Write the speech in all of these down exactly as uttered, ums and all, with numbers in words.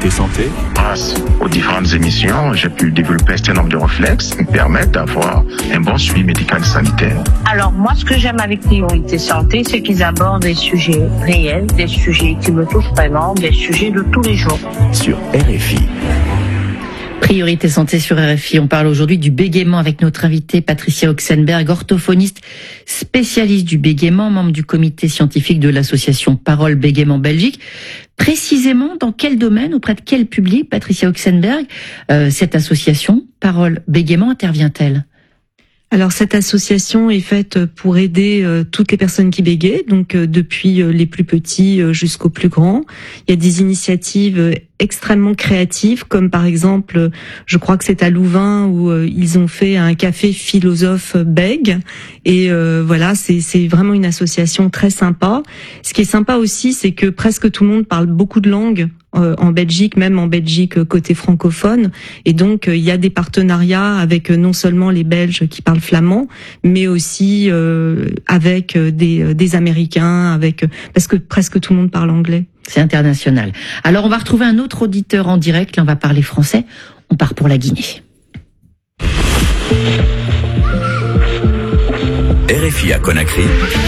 Priorité Santé. Grâce aux différentes émissions, j'ai pu développer un certain nombre de réflexes qui me permettent d'avoir un bon suivi médical sanitaire. Alors moi, ce que j'aime avec Priorité Santé, c'est qu'ils abordent des sujets réels, des sujets qui me touchent vraiment, des sujets de tous les jours. Sur R F I. Priorité Santé sur R F I. On parle aujourd'hui du bégaiement avec notre invitée Patricia Oxenberg, orthophoniste spécialiste du bégaiement, membre du comité scientifique de l'association Parole Bégaiement Belgique. Précisément, dans quel domaine, auprès de quel public, Patricia Oxenberg, euh, cette association Parole Bégaiement intervient-elle ? Alors cette association est faite pour aider euh, toutes les personnes qui bégayent, donc euh, depuis euh, les plus petits euh, jusqu'aux plus grands. Il y a des initiatives euh, extrêmement créatives, comme par exemple, euh, je crois que c'est à Louvain où euh, ils ont fait un café philosophe bègue. Et euh, voilà, c'est, c'est vraiment une association très sympa. Ce qui est sympa aussi, c'est que presque tout le monde parle beaucoup de langues euh, en Belgique, même en Belgique euh, côté francophone. Et donc, euh, il y a des partenariats avec euh, non seulement les Belges qui parlent flamand, mais aussi euh, avec euh, des, euh, des Américains, avec euh, parce que presque tout le monde parle anglais. C'est international. Alors, on va retrouver un autre auditeur en direct. Là, on va parler français. On part pour la Guinée. R F I à Conakry.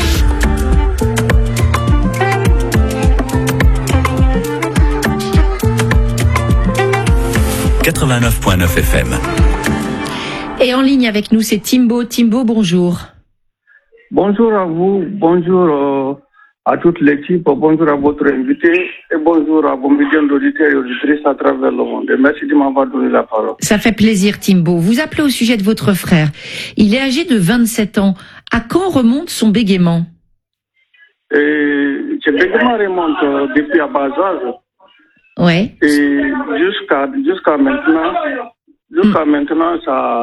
quatre-vingt-neuf virgule neuf F M. Et en ligne avec nous, c'est Timbo. Timbo, bonjour. Bonjour à vous, bonjour euh, à toute l'équipe, bonjour à votre invité et bonjour à vos millions d'auditeurs et auditrices à travers le monde. Et merci de m'avoir donné la parole. Ça fait plaisir, Timbo. Vous appelez au sujet de votre frère. Il est âgé de vingt-sept ans. À quand remonte son bégaiement ? Et ce bégaiement remonte euh, depuis à bas âge. Ouais. Et jusqu'à, jusqu'à maintenant, jusqu'à mmh. maintenant, ça